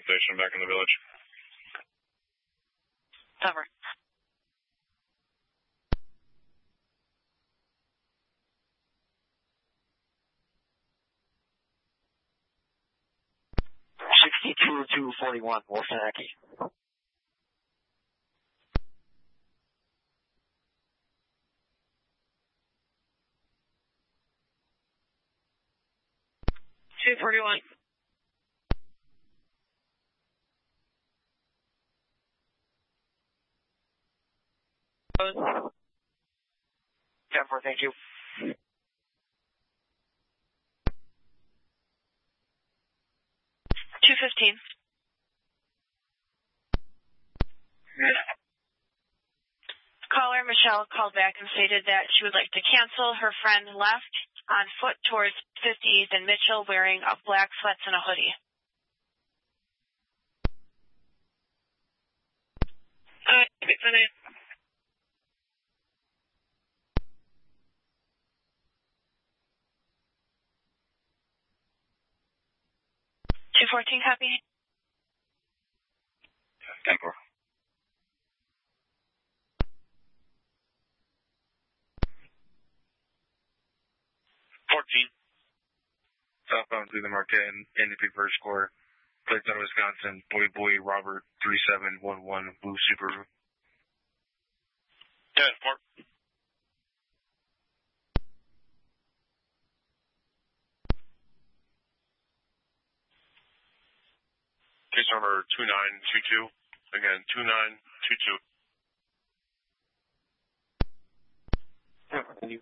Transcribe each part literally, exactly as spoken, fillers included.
station back in the village. Cover. sixty-two two forty-one, Wolfenacki. two forty-one. ten four, thank you. two fifteen. Caller Michelle called back and stated that she would like to cancel. Her friend left on foot towards fifties and Mitchell wearing a black sweats and a hoodie. Uh, six hundred. two fourteen, copy. ten four. fourteen. Southbound through the Marquette and N D P first score. Plates out of Wisconsin. Boy Boy Robert three seven one one Blue Subaru. ten four. Case number two nine two two. Again, two nine two two. Thank you.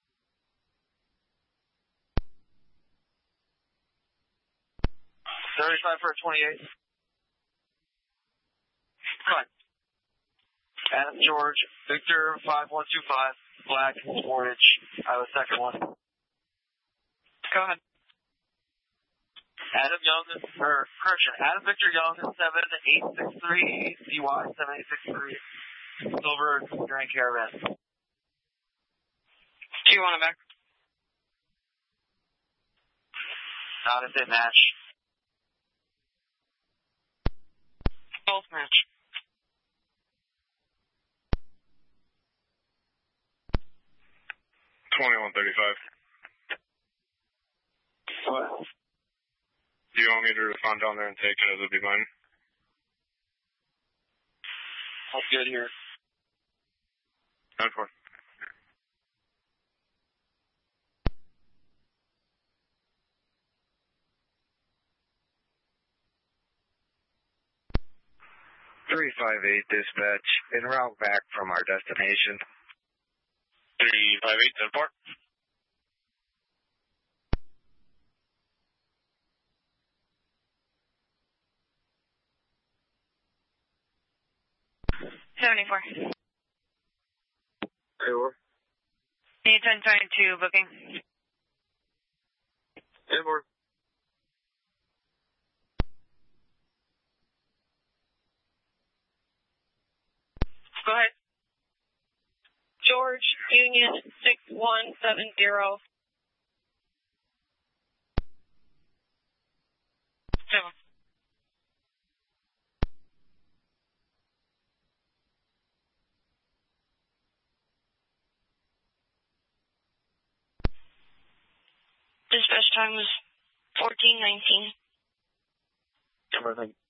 thirty-five for twenty-eight. Come on. Adam George, Victor five one two five, Black, Orange. I was second one. Go ahead. Adam Young, or correction, Adam Victor Young, seven eight six three, C Y seven eight six three, Silver Grand Caravan. Do you want it back? Not if they match. Both match. twenty-one thirty-five. What? Do you want me to respond down there and take it as it'll be mine? I'm good here. ten four. three five eight dispatch, en route back from our destination. three five eight, ten four. seventy-four. Sure. Need ten twenty-two booking. ten four. Go ahead. George Union six one seven zero. Seven. Dispatch time was fourteen nineteen. Everything.